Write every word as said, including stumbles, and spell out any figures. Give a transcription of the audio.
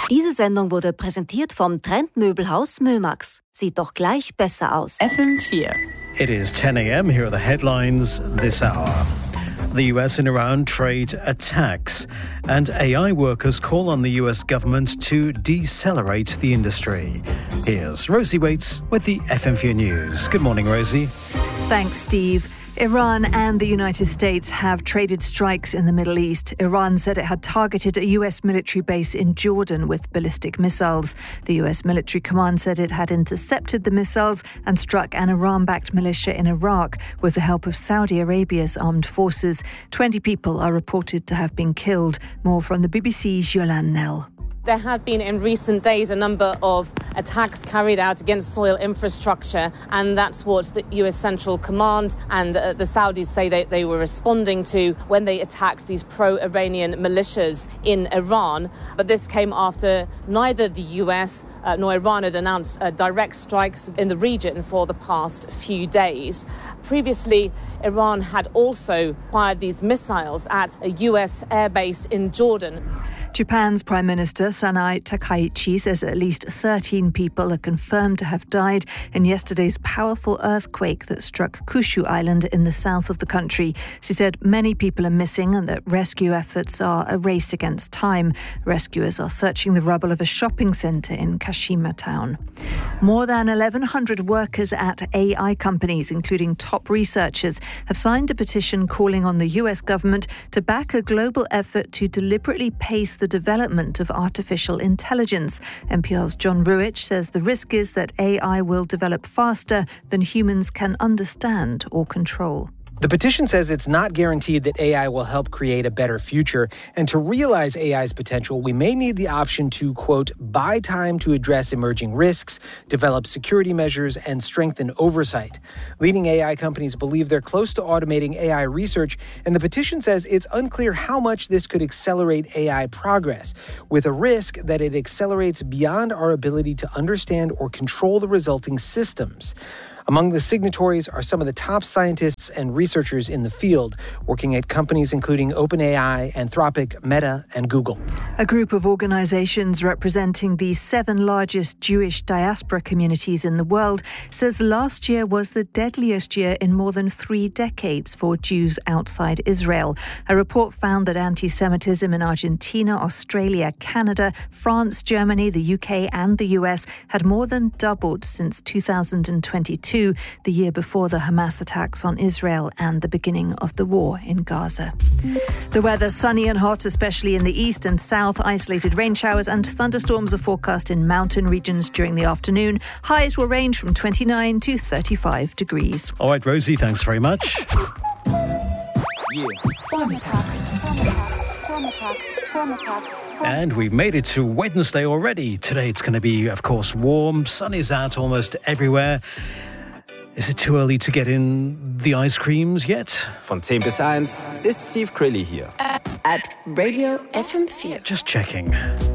Diese Sendung wurde präsentiert vom Trendmöbelhaus Mömax. Sieht doch gleich besser aus. F M four. It is ten a.m. Here are the headlines this hour. The U S and Iran trade attacks, and A I workers call on the U S government to decelerate the industry. Here's Rosie Waits with the F M four News. Good morning, Rosie. Thanks, Steve. Iran and the United States have traded strikes in the Middle East. Iran said it had targeted a U S military base in Jordan with ballistic missiles. The U S military command said it had intercepted the missiles and struck an Iran-backed militia in Iraq with the help of Saudi Arabia's armed forces. Twenty people are reported to have been killed. More from the B B C's Yolande Nell. There have been in recent days a number of attacks carried out against soil infrastructure, and that's what the U S Central Command and uh, the Saudis say they, they were responding to when they attacked these pro-Iranian militias in Iran. But this came after neither the U S uh, nor Iran had announced uh, direct strikes in the region for the past few days. Previously, Iran had also fired these missiles at a U S airbase in Jordan. Japan's Prime Minister Sanai Takaichi says at least thirteen people are confirmed to have died in yesterday's powerful earthquake that struck Kyushu Island in the south of the country. She said many people are missing and that rescue efforts are a race against time. Rescuers are searching the rubble of a shopping centre in Kashima town. More than eleven hundred workers at A I companies, including top researchers, have signed a petition calling on the U S government to back a global effort to deliberately pace the development of artificial intelligence. N P R's John Ruich says the risk is that A I will develop faster than humans can understand or control. The petition says it's not guaranteed that A I will help create a better future, and to realize A I's potential, we may need the option to, quote, buy time to address emerging risks, develop security measures, and strengthen oversight. Leading A I companies believe they're close to automating A I research, and the petition says it's unclear how much this could accelerate A I progress, with a risk that it accelerates beyond our ability to understand or control the resulting systems. Among the signatories are some of the top scientists and researchers in the field, working at companies including OpenAI, Anthropic, Meta, and Google. A group of organisations representing the seven largest Jewish diaspora communities in the world says last year was the deadliest year in more than three decades for Jews outside Israel. A report found that anti-Semitism in Argentina, Australia, Canada, France, Germany, the U K and the U S had more than doubled since two thousand twenty-two. The year before the Hamas attacks on Israel and the beginning of the war in Gaza. The weather sunny and hot, especially in the east and south. Isolated rain showers and thunderstorms are forecast in mountain regions during the afternoon. Highs will range from twenty-nine to thirty-five degrees. All right, Rosie, thanks very much. And we've made it to Wednesday already. Today it's going to be, of course, warm. Sun is out almost everywhere. Is it too early to get in the ice creams yet? Von ten bis eins ist Steve Crilly hier. At Radio F M four. Just checking.